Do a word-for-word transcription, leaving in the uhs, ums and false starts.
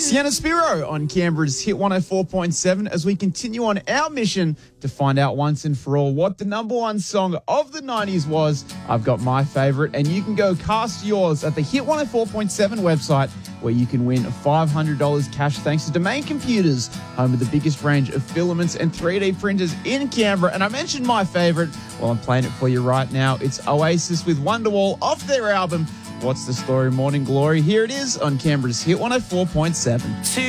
Sienna Spiro on Canberra's Hit one oh four point seven as we continue on our mission to find out once and for all what the number one song of the nineties was. I've got my favourite, and you can go cast yours at the Hit one oh four point seven website, where you can win five hundred dollars cash thanks to Domain Computers, home of the biggest range of filaments and three D printers in Canberra. And I mentioned my favourite. Well, I'm playing it for you right now. It's Oasis with Wonderwall off their album What's the Story, Morning Glory. Here it is on Canberra's Hit one oh four point seven.